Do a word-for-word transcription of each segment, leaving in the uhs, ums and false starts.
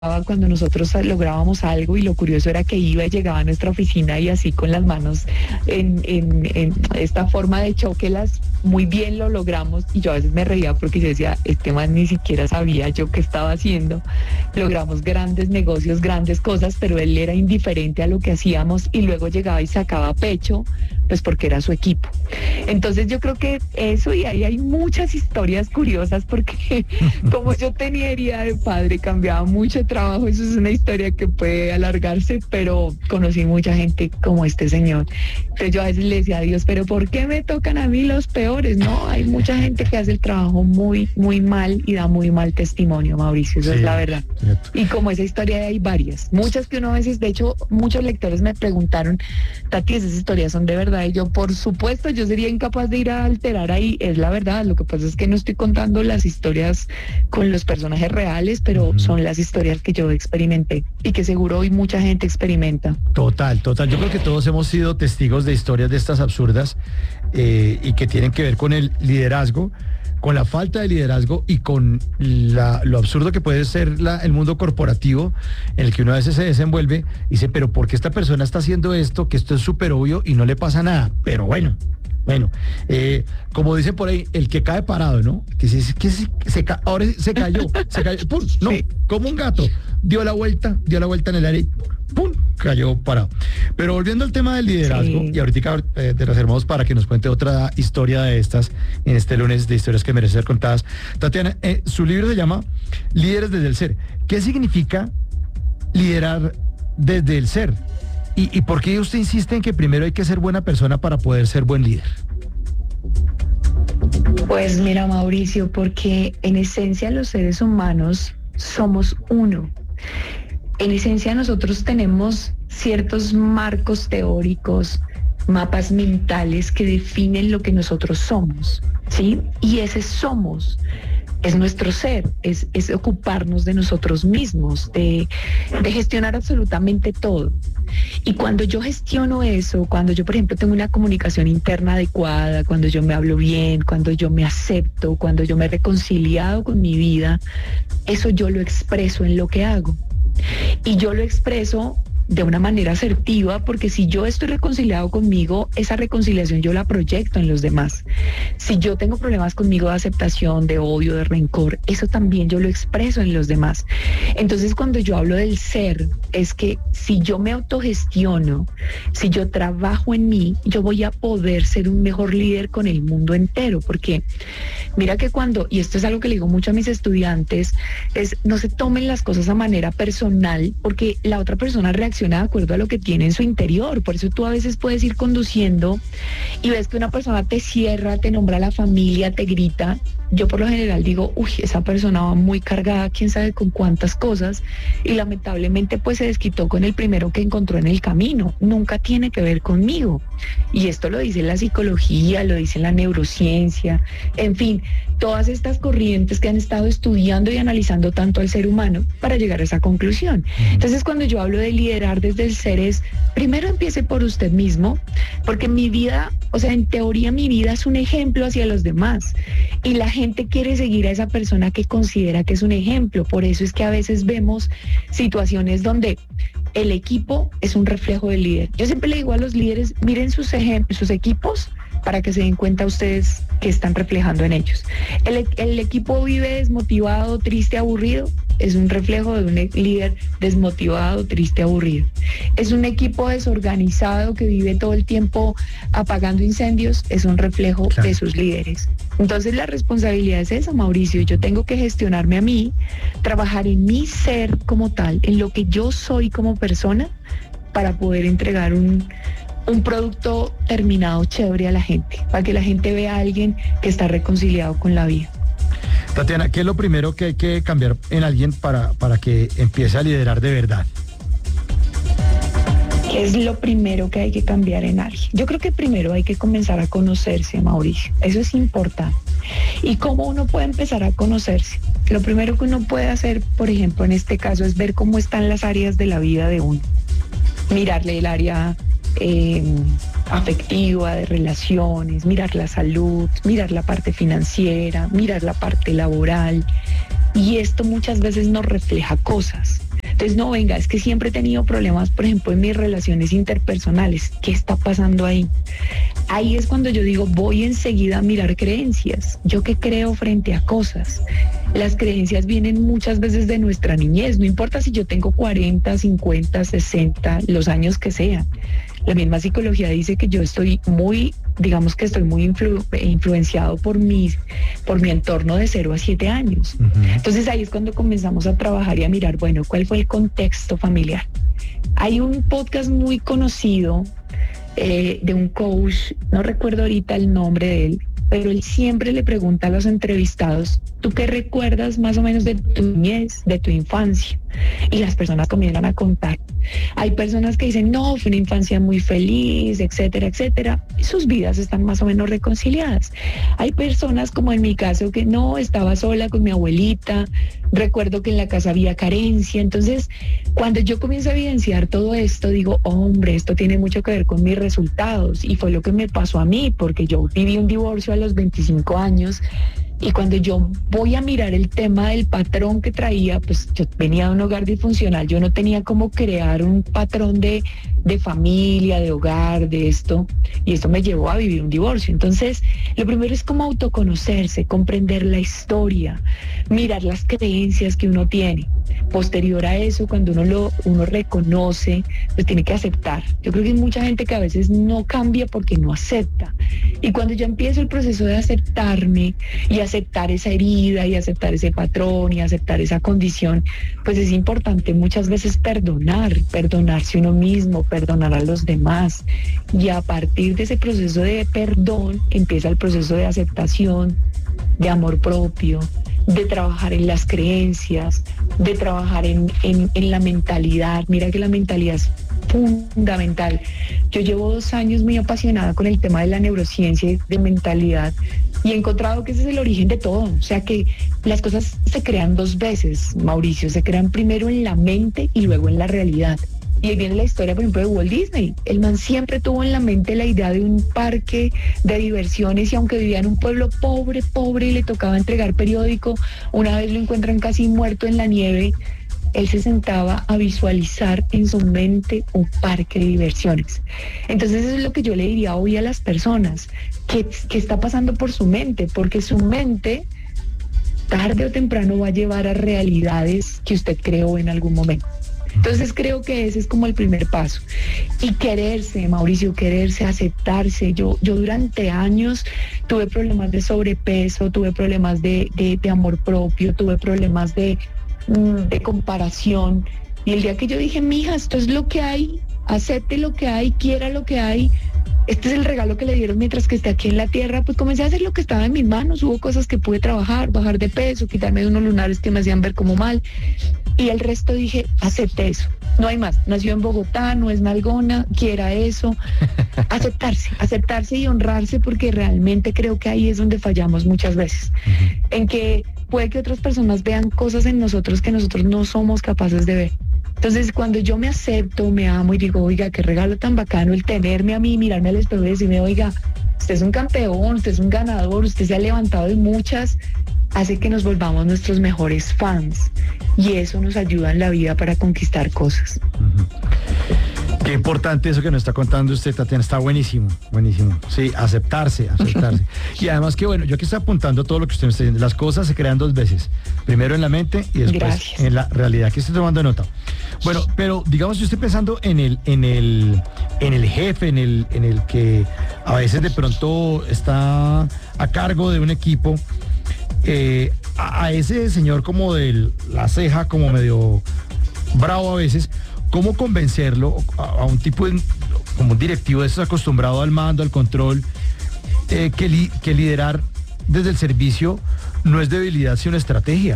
cuando nosotros lográbamos algo y lo curioso era que iba y llegaba a nuestra oficina y así con las manos en, en, en esta forma de choquelas, muy bien lo logramos y yo a veces me reía porque yo decía, este man ni siquiera sabía yo qué estaba haciendo, logramos grandes negocios, grandes cosas, pero él era indiferente a lo que hacíamos y luego llegaba y sacaba pecho, pues porque era su equipo. Entonces yo creo que eso, y ahí hay muchas historias curiosas porque como yo tenía herida de padre, cambiaba mucho trabajo, eso es una historia que puede alargarse, pero conocí mucha gente como este señor. Entonces yo a veces le decía a Dios, pero ¿por qué me tocan a mí los peores? No, hay mucha gente que hace el trabajo muy, muy mal y da muy mal testimonio, Mauricio, eso sí, es la verdad. Cierto. Y como esa historia hay varias, muchas que uno a veces, de hecho, muchos lectores me preguntaron, Tati, ¿esas historias son de verdad? Y yo, por supuesto, yo sería incapaz de ir a alterar ahí, es la verdad, lo que pasa es que no estoy contando las historias con los personajes reales, pero uh-huh. son las historias que yo experimenté y que seguro hoy mucha gente experimenta. Total, total. Yo creo que todos hemos sido testigos de historias de estas absurdas eh, y que tienen que ver con el liderazgo, con la falta de liderazgo y con la, lo absurdo que puede ser la, el mundo corporativo en el que uno a veces se desenvuelve y dice, pero ¿por qué esta persona está haciendo esto? Que esto es súper obvio y no le pasa nada. Pero bueno. Bueno, eh, como dicen por ahí, el que cae parado, ¿no? Que se, que se, se ca, ahora se cayó, se cayó, ¡pum! No, sí. Como un gato, dio la vuelta, dio la vuelta en el aire, ¡pum! Cayó parado. Pero volviendo al tema del liderazgo, sí. y ahorita eh, te reservamos para que nos cuente otra historia de estas en este lunes de historias que merecen ser contadas. Tatiana, eh, su libro se llama Líderes desde el Ser. ¿Qué significa liderar desde el ser? ¿Y, ¿Y por qué usted insiste en que primero hay que ser buena persona para poder ser buen líder? Pues mira, Mauricio, porque en esencia los seres humanos somos uno. En esencia nosotros tenemos ciertos marcos teóricos, mapas mentales que definen lo que nosotros somos, ¿sí? Y ese somos es nuestro ser, es, es ocuparnos de nosotros mismos, de, de gestionar absolutamente todo. Y cuando yo gestiono eso, cuando yo, por ejemplo, tengo una comunicación interna adecuada, cuando yo me hablo bien, cuando yo me acepto, cuando yo me he reconciliado con mi vida, eso yo lo expreso en lo que hago. Y yo lo expreso de una manera asertiva, porque si yo estoy reconciliado conmigo, esa reconciliación yo la proyecto en los demás. Si yo tengo problemas conmigo de aceptación, de odio, de rencor, eso también yo lo expreso en los demás. Entonces, cuando yo hablo del ser, es que si yo me autogestiono, si yo trabajo en mí, yo voy a poder ser un mejor líder con el mundo entero, porque mira que cuando, y esto es algo que le digo mucho a mis estudiantes, es no se tomen las cosas a manera personal, porque la otra persona reacciona de acuerdo a lo que tiene en su interior. Por eso tú a veces puedes ir conduciendo y ves que una persona te cierra, te nombra a la familia, te grita. Yo por lo general digo, uy, esa persona va muy cargada, quién sabe con cuántas cosas, y lamentablemente pues se desquitó con el primero que encontró en el camino. Nunca tiene que ver conmigo. Y esto lo dice la psicología, lo dice la neurociencia, en fin, todas estas corrientes que han estado estudiando y analizando tanto al ser humano para llegar a esa conclusión. Entonces, cuando yo hablo de liderar desde el ser, es primero empiece por usted mismo, porque mi vida, o sea, en teoría mi vida es un ejemplo hacia los demás, y la gente quiere seguir a esa persona que considera que es un ejemplo. Por eso es que a veces vemos situaciones donde el equipo es un reflejo del líder. Yo siempre le digo a los líderes, miren sus ejemplos, sus equipos, para que se den cuenta ustedes que están reflejando en ellos. El, el equipo vive desmotivado, triste, aburrido, es un reflejo de un líder desmotivado, triste, aburrido. Es un equipo desorganizado que vive todo el tiempo apagando incendios, es un reflejo claro. de sus líderes. Entonces la responsabilidad es esa, Mauricio. Yo tengo que gestionarme a mí, trabajar en mi ser como tal, en lo que yo soy como persona, para poder entregar un un producto terminado chévere a la gente, para que la gente vea a alguien que está reconciliado con la vida. Tatiana, ¿qué es lo primero que hay que cambiar en alguien para, para que empiece a liderar de verdad? ¿Qué es lo primero que hay que cambiar en alguien? Yo creo que primero hay que comenzar a conocerse, Mauricio. Eso es importante. ¿Y cómo uno puede empezar a conocerse? Lo primero que uno puede hacer, por ejemplo, en este caso, es ver cómo están las áreas de la vida de uno. Mirarle el área Eh, afectiva, de relaciones, mirar la salud, mirar la parte financiera, mirar la parte laboral, y esto muchas veces nos refleja cosas. Entonces, no, venga, es que siempre he tenido problemas, por ejemplo, en mis relaciones interpersonales. ¿Qué está pasando ahí? Ahí es cuando yo digo, voy enseguida a mirar creencias. Yo qué creo frente a cosas. Las creencias vienen muchas veces de nuestra niñez. No importa si yo tengo cuarenta, cincuenta, sesenta, los años que sean. La misma psicología dice que yo estoy muy, digamos que estoy muy influ- influenciado por mi, por mi entorno de cero a siete años. Uh-huh. Entonces ahí es cuando comenzamos a trabajar y a mirar, bueno, ¿cuál fue el contexto familiar? Hay un podcast muy conocido eh, de un coach, no recuerdo ahorita el nombre de él, pero él siempre le pregunta a los entrevistados, ¿tú qué recuerdas más o menos de tu niñez, de tu infancia? Y las personas comienzan a contar. Hay personas que dicen, no, fue una infancia muy feliz, etcétera, etcétera. Y sus vidas están más o menos reconciliadas. Hay personas, como en mi caso, que no, estaba sola con mi abuelita, recuerdo que en la casa había carencia. Entonces, cuando yo comienzo a evidenciar todo esto, digo, hombre, esto tiene mucho que ver con mis resultados. Y fue lo que me pasó a mí, porque yo viví un divorcio a los veinticinco años. Y cuando yo voy a mirar el tema del patrón que traía, pues yo venía de un hogar disfuncional, yo no tenía cómo crear un patrón de, de familia, de hogar, de esto, y esto me llevó a vivir un divorcio. Entonces, lo primero es como autoconocerse, comprender la historia, mirar las creencias que uno tiene. Posterior a eso, cuando uno lo uno reconoce, pues tiene que aceptar. Yo creo que hay mucha gente que a veces no cambia porque no acepta. Y cuando yo empiezo el proceso de aceptarme y aceptar esa herida y aceptar ese patrón y aceptar esa condición, pues es importante muchas veces perdonar, perdonarse uno mismo, perdonar a los demás. Y a partir de ese proceso de perdón empieza el proceso de aceptación, de amor propio, de trabajar en las creencias, de trabajar en, en, en la mentalidad. Mira que la mentalidad es fundamental. Yo llevo dos años muy apasionada con el tema de la neurociencia y de mentalidad y he encontrado que ese es el origen de todo. O sea que las cosas se crean dos veces, Mauricio, se crean primero en la mente y luego en la realidad. Y ahí viene la historia, por ejemplo, de Walt Disney. El man siempre tuvo en la mente la idea de un parque de diversiones y aunque vivía en un pueblo pobre, pobre y le tocaba entregar periódico, una vez lo encuentran casi muerto en la nieve, él se sentaba a visualizar en su mente un parque de diversiones. Entonces eso es lo que yo le diría hoy a las personas, que, que está pasando por su mente, porque su mente tarde o temprano va a llevar a realidades que usted creó en algún momento. Entonces creo que ese es como el primer paso. Y quererse, Mauricio, quererse, aceptarse. Yo, yo durante años tuve problemas de sobrepeso, tuve problemas de, de, de amor propio, tuve problemas de, de comparación. Y el día que yo dije, mija, esto es lo que hay, acepte lo que hay, quiera lo que hay, este es el regalo que le dieron mientras que esté aquí en la tierra, pues comencé a hacer lo que estaba en mis manos. Hubo cosas que pude trabajar, bajar de peso, quitarme de unos lunares que me hacían ver como mal. Y el resto dije, acepté eso. No hay más. Nació en Bogotá, no es nalgona, quiera eso. Aceptarse, aceptarse y honrarse, porque realmente creo que ahí es donde fallamos muchas veces. Uh-huh. En que puede que otras personas vean cosas en nosotros que nosotros no somos capaces de ver. Entonces, cuando yo me acepto, me amo y digo, oiga, qué regalo tan bacano el tenerme a mí, mirarme al espejo y decirme, oiga, usted es un campeón, usted es un ganador, usted se ha levantado de muchas, hace que nos volvamos nuestros mejores fans. Y eso nos ayuda en la vida para conquistar cosas. Uh-huh. Qué importante eso que nos está contando usted, Tatiana, está buenísimo, buenísimo. Sí, aceptarse, aceptarse. Y además que bueno, yo aquí estoy apuntando todo lo que usted me está diciendo, las cosas se crean dos veces, primero en la mente y después Gracias. En la realidad. Aquí estoy tomando nota. Bueno, pero digamos, yo estoy pensando en el, en el, en el jefe, en el, en el que a veces de pronto está a cargo de un equipo. Eh, a, a ese señor como de la ceja, como medio bravo a veces, ¿cómo convencerlo a, a un tipo de, como un directivo de esos acostumbrado al mando, al control, eh, que, li, que liderar desde el servicio no es debilidad sino estrategia?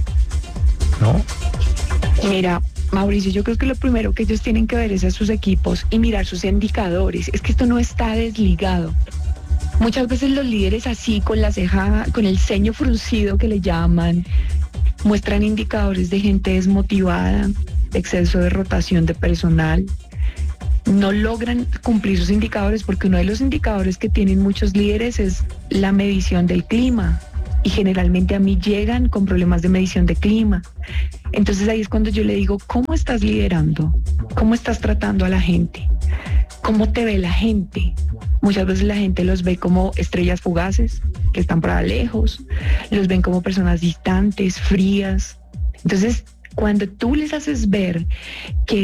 ¿No? Mira, Mauricio, yo creo que lo primero que ellos tienen que ver es a sus equipos y mirar sus indicadores. Es que esto no está desligado. Muchas veces los líderes así, con la ceja, con el ceño fruncido que le llaman, muestran indicadores de gente desmotivada, de exceso de rotación de personal. No logran cumplir sus indicadores porque uno de los indicadores que tienen muchos líderes es la medición del clima. y generalmente a mí llegan con problemas de medición de clima. Entonces ahí es cuando yo le digo, ¿cómo estás liderando? ¿Cómo estás tratando a la gente? ¿Cómo te ve la gente? Muchas veces la gente los ve como estrellas fugaces, que están para lejos, los ven como personas distantes, frías. Entonces, cuando tú les haces ver que